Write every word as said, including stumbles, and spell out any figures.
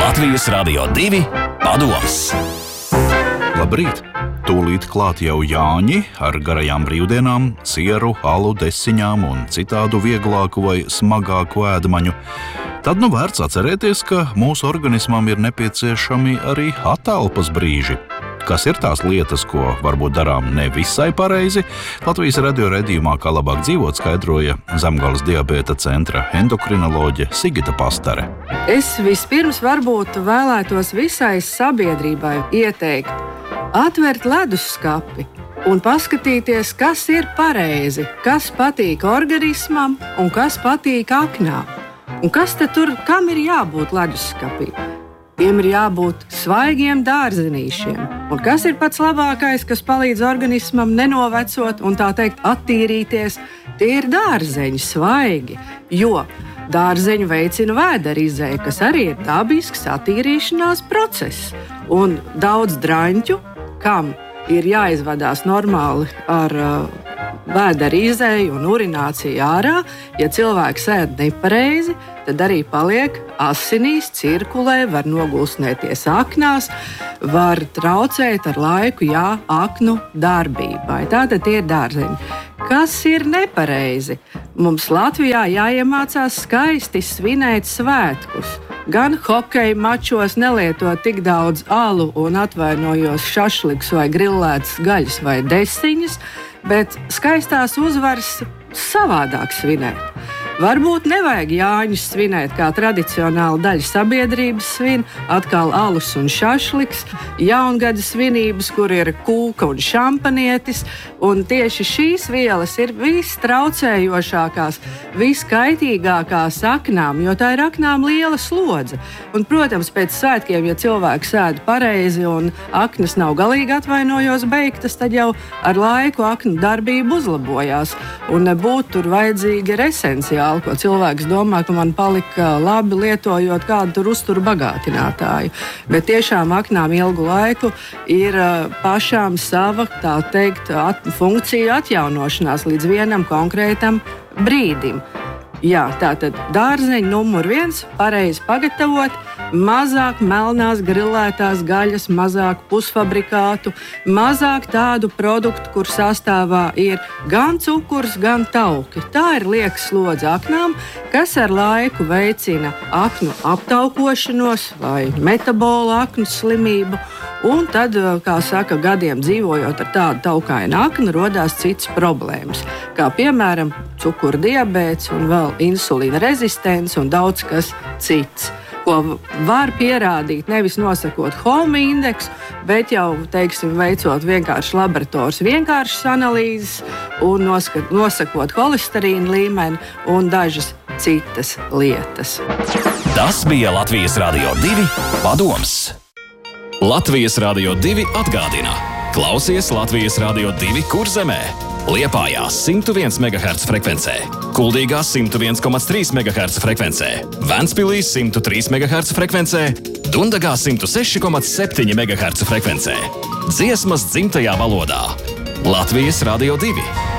Latvijas Radio divi padoms. Labrīt! Tūlīt klāt jau Jāņi ar garajām brīvdienām, sieru, alu, desiņām un citādu vieglāku vai smagāku ēdmaņu. Tad nu vērts atcerēties, ka mūsu organismam ir nepieciešami arī atelpas brīži. Kas ir tās lietas, ko varbūt darām ne visai pareizi? Latvijas radio raidījumā Kā labāk dzīvot skaidroja Zemgales diabēta centra endokrinoloģe Sigita Pastare. Es vispirms varbūt vēlētos visai sabiedrībai ieteikt atvērt leduskapi un paskatīties, kas ir pareizi, kas patīk organismam un kas patīk aknām. Un kas tad tur, kam ir jābūt leduskapī? Tiem ir jābūt svaigiem dārzenīšiem. Un kas ir pats labākais, kas palīdz organismam nenovecot un tā teikt attīrīties? Tie ir dārzeņi, svaigi, jo dārzeņu veicina vēderizēja, kas arī ir dabisks attīrīšanās process. Un daudz draņķu, kam ir jāizvadās normāli ar uh, vēderizēju un urināciju ārā, ja cilvēks ēd nepareizi, tad arī paliek asinīs, cirkulē, var nogulsnēties aknās, var traucēt ar laiku, jā, aknu darbībai. Tātad tie ir dārzeņi. Kas ir nepareizi? Mums Latvijā jāiemācās skaisti svinēt svētkus. Gan hokeja mačos nelietot tik daudz alu un atvainojos šašliks vai grillētas gaļas vai desiņas, bet skaistās uzvaras savādāk svinēt. Varbūt nevajag Jāņus svinēt, kā tradicionāla daļa sabiedrības svin, atkal alus un šašliks, jaungada svinības, kur ir kūka un šampanietis, un tieši šīs vielas ir vistraucējošākās, viskaitīgākās aknām, jo tā ir aknām liela slodze. Un, protams, pēc svētkiem, ja cilvēks ēd pareizi un aknas nav galīgi atvainojos beigtas, tad jau ar laiku aknu darbība uzlabojās, un nebūtu tur vajadzīgi ir esenciāli, ko cilvēks domā, ka man palika labi lietojot kādu tur uzturu bagātinātāju. Bet tiešām aknām ilgu laiku ir pašām sava, tā teikt, at, funkciju atjaunošanās līdz vienam konkrētam brīdim. Jā, tātad dārzeņi numur viens, pareizi pagatavot, mazāk melnās grillētās gaļas, mazāk pusfabrikātu, mazāk tādu produktu, kur sastāvā ir gan cukurs, gan tauki. Tā ir lieka slodze aknām, kas ar laiku veicina aknu aptaukošanos vai metabolu aknu slimību. Un tad, kā saka, gadiem dzīvojot ar tādu taukainu aknu, rodās citas problēmas, kā piemēram cukura diabēts un vēl insulīna rezistence un daudz kas cits, ko var pierādīt nevis nosakot Holma indeksu, bet jau, teiksim, veicot vienkārši laboratoras vienkāršas analīzes un noskat, nosakot holesterīna līmeni un dažas citas lietas. Tas bija Latvijas Radio divi padoms. Latvijas Radio divi atgādina. Klausies Latvijas Radio divi Kurzemē, Liepājā simt viens megahertz frekvencē, Kuldīgā simt viens komats trīs megahertz frekvencē, Ventspilī simt trīs megahertz frekvencē, Dundagā simt seši komats septiņi megahertz frekvencē. Dziesmas dzimtajā valodā. Latvijas Radio divi.